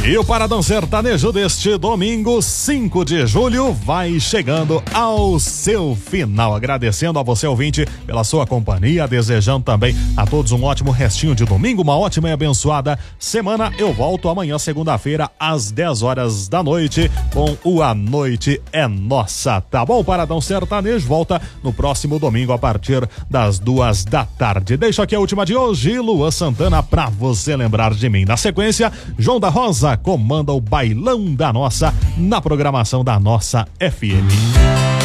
E o Paradão Sertanejo deste domingo, 5 de julho, vai chegando ao seu final. Agradecendo a você, ouvinte, pela sua companhia, desejando também a todos um ótimo restinho de domingo, uma ótima e abençoada semana. Eu volto amanhã, segunda-feira, às 10 horas da noite, com o A Noite é Nossa, tá bom? O Paradão Sertanejo volta no próximo domingo, a partir das 2 da tarde. Deixo aqui a última de hoje, Luan Santana, pra você lembrar de mim. Na sequência, João da Rosa comanda o Bailão da Nossa na programação da Nossa FM.